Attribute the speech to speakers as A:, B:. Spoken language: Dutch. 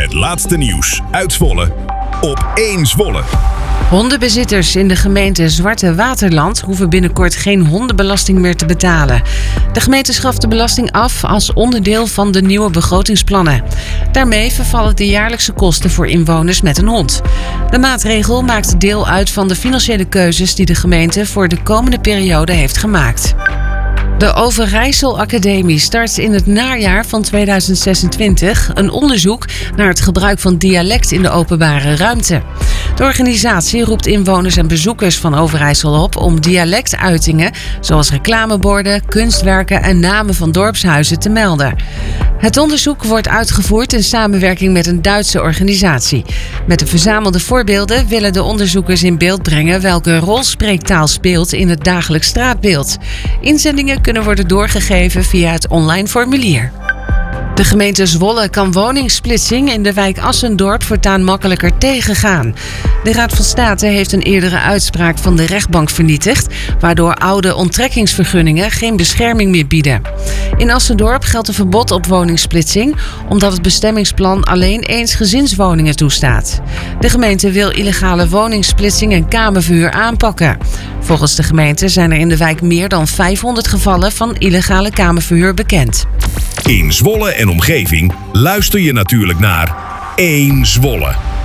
A: Het laatste nieuws uit Zwolle op 1 Zwolle.
B: Hondenbezitters in de gemeente Zwarte Waterland hoeven binnenkort geen hondenbelasting meer te betalen. De gemeente schaft de belasting af als onderdeel van de nieuwe begrotingsplannen. Daarmee vervallen de jaarlijkse kosten voor inwoners met een hond. De maatregel maakt deel uit van de financiële keuzes die de gemeente voor de komende periode heeft gemaakt. De Overijssel Academie start in het najaar van 2026 een onderzoek naar het gebruik van dialect in de openbare ruimte. De organisatie roept inwoners en bezoekers van Overijssel op om dialectuitingen zoals reclameborden, kunstwerken en namen van dorpshuizen te melden. Het onderzoek wordt uitgevoerd in samenwerking met een Duitse organisatie. Met de verzamelde voorbeelden willen de onderzoekers in beeld brengen welke rol spreektaal speelt in het dagelijks straatbeeld. Inzendingen kunnen worden doorgegeven via het online formulier. De gemeente Zwolle kan woningsplitsing in de wijk Assendorp voortaan makkelijker tegengaan. De Raad van State heeft een eerdere uitspraak van de rechtbank vernietigd, waardoor oude onttrekkingsvergunningen geen bescherming meer bieden. In Assendorp geldt een verbod op woningsplitsing, omdat het bestemmingsplan alleen eensgezinswoningen toestaat. De gemeente wil illegale woningsplitsing en kamerverhuur aanpakken. Volgens de gemeente zijn er in de wijk meer dan 500 gevallen van illegale kamerverhuur bekend.
A: In Zwolle en omgeving luister je natuurlijk naar 1 Zwolle.